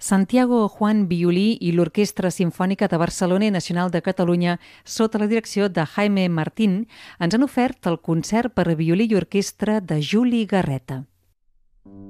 Santiago Juan Violí i l'Orquestra Simfònica de Barcelona i Nacional de Catalunya, sota la direcció de Jaime Martín, ens han ofert el concert per a violí i orquestra de Juli Garreta.